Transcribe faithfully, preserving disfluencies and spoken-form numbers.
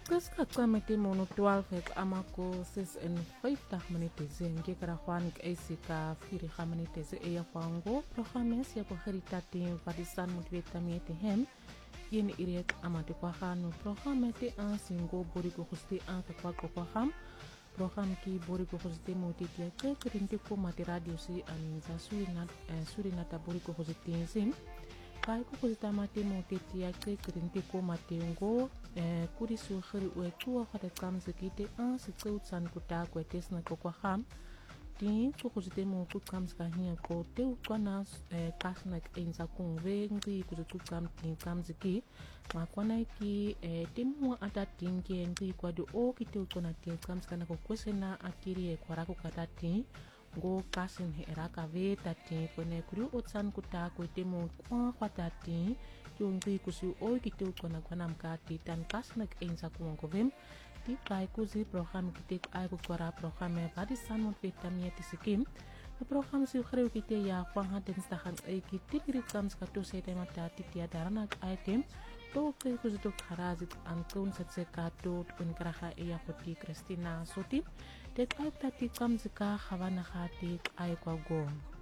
Qiskaqame timono twaalf ek amako ses en vyftig minute nge karagwan ek eisika vier minute e ya kwango programmes ya koheritating vadisan motiveta miete hem yen iriek amate kwa gano programme te ansingo bori ko gusti an kwa kwa ham program ki bori ko gusti motiti ya kekirinte ko mate radio si anza surina surina ta bori ko gusti sin kai ko gusti mate motiti ya kekirinte ko mate ngo kuri su khiri we tuwa khata kamse kite an si tsautsan kuta ko tesna ko kwa ham tin ko gusti mo ku kamse ka hiya ko te ukwana kasna enza kunve ngi ku tu kam tin kamse ki makwana ki timu ata tinge ngi kwa do o kite ukona tin kamse kana ko kwesena akiri e kwara ko kata tin go kasin he raka ve tati ko ne kuri utsan kuta ko temu kwa khata tin yung ngi kusi o kite ukona kwana mkati tan kasna enza kungovem ti kai kuzi program kite ai ko kwara program e vadisan motiveta sikim the program si khrew kite ya kwang ha den stahan ai kite kiri kams ka to se tema ta ti tia darana item to kai kuzi to kharazit an kun satse ka to kun karaha e ya khoti Christina Soti te kai ta ti kams ka khawana khati ai kwa gong